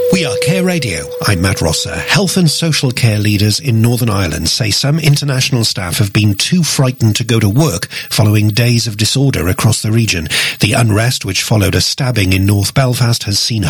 We are Care Radio. I'm Matt Rosser. Health and social care leaders in Northern Ireland say some international staff have been too frightened to go to work following days of disorder across the region. The unrest which followed a stabbing in North Belfast has seen